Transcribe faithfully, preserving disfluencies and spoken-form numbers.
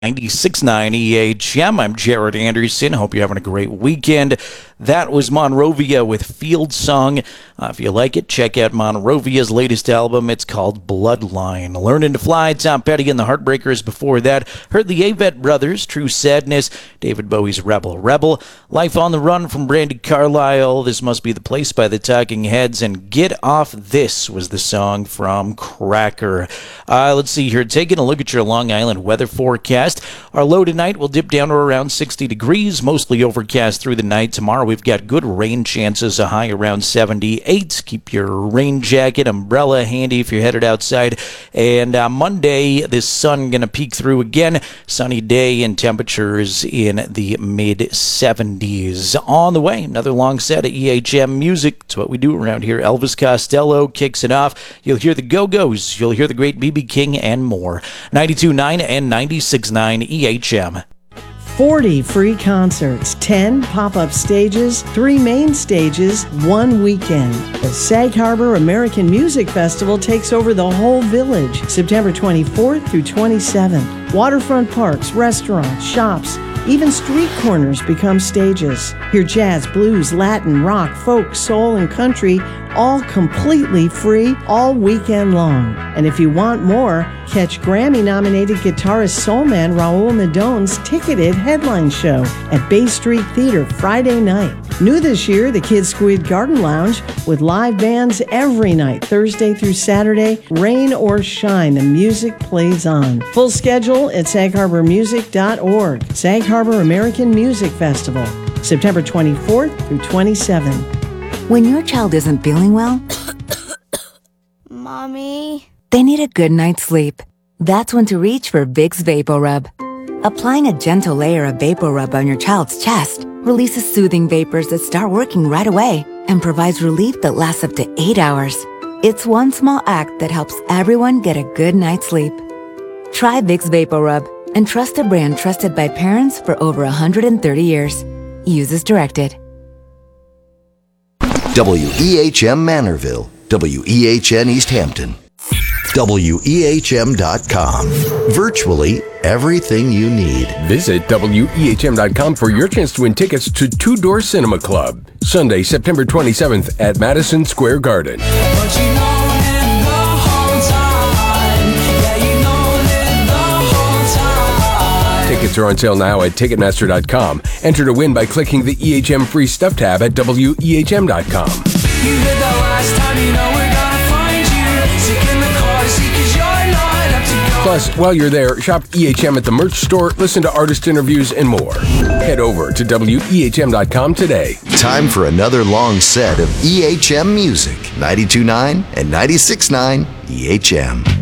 ninety-six point nine E H M. I'm Jared Anderson. Hope you're having a great weekend. That was Monrovia with Field Song. Uh, if you like it, check out Monrovia's latest album. It's called Bloodline. Learning to Fly, Tom Petty and the Heartbreakers. Before that, heard the Avett Brothers, True Sadness, David Bowie's Rebel Rebel, Life on the Run from Brandy Carlisle, This Must Be the Place by the Talking Heads, and Get Off This was the song from Cracker. Uh, let's see here, taking a look at your Long Island weather forecast. Our low tonight will dip down to around sixty degrees, mostly overcast through the night. Tomorrow we've got good rain chances, a high around seventy-eight. Keep your rain jacket, umbrella handy if you're headed outside. And uh, Monday, this sun going to peek through again. Sunny day and temperatures in the mid seventies. On the way, another long set of E H M music. It's what we do around here. Elvis Costello kicks it off. You'll hear the Go-Go's. You'll hear the great B B King and more. ninety-two point nine and ninety-six point nine E H M. forty free concerts, ten pop-up stages, three main stages, one weekend. The Sag Harbor American Music Festival takes over the whole village, September twenty-fourth through twenty-seventh. Waterfront parks, restaurants, shops, even street corners become stages. Hear jazz, blues, Latin, rock, folk, soul, and country, all completely free all weekend long. And if you want more, catch Grammy-nominated guitarist soulman Raul Nadone's ticketed headline show at Bay Street Theater Friday night. New this year, the Kid Squid Garden Lounge with live bands every night, Thursday through Saturday. Rain or shine, the music plays on. Full schedule at sag harbor music dot org. Sag Harbor American Music Festival, September twenty-fourth through twenty-seventh. When your child isn't feeling well, Mommy, they need a good night's sleep. That's when to reach for Vicks VapoRub. Applying a gentle layer of VapoRub on your child's chest releases soothing vapors that start working right away and provides relief that lasts up to eight hours. It's one small act that helps everyone get a good night's sleep. Try Vicks VapoRub and trust a brand trusted by parents for over one hundred thirty years. Use as directed. W E H M Manorville, W E H N East Hampton, W E H M dot com. Virtually everything you need. Visit W E H M dot com for your chance to win tickets to Two Door Cinema Club, Sunday, September twenty-seventh at Madison Square Garden. But you know it the whole time. Yeah, you know it the whole time. Tickets are on sale now at Ticketmaster dot com. Enter to win by clicking the E H M Free Stuff tab at W E H M dot com. You heard the last time, you know we're gonna find you. Sick in the car seat 'cause you're not up to go. Plus, while you're there, shop E H M at the merch store, listen to artist interviews, and more. Head over to W E H M dot com today. Time for another long set of E H M music. ninety-two point nine and ninety-six point nine E H M.